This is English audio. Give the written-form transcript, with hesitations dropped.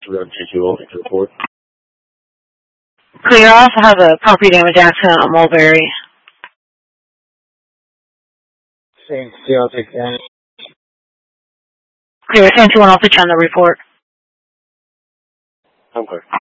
2-2 to report. Clear. I also have a property damage accident on Mulberry. Same deal, I'll take that. Clear. 10-2 also on the report. Okay.